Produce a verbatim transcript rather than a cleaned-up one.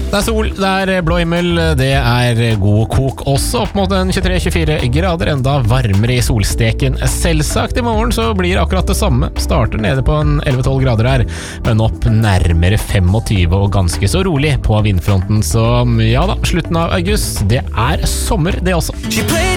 Det er sol, det er blå himmel, det er god kok også opp mot en tjuetre til tjuefire grader, enda varmere i solsteken. Selvsagt i morgen så blir akkurat det samme, starter nede på en elleve til tolv grader her, men opp nærmere tjuefem og ganske så rolig på vindfronten, så ja da, slutten av august, det er sommer det også.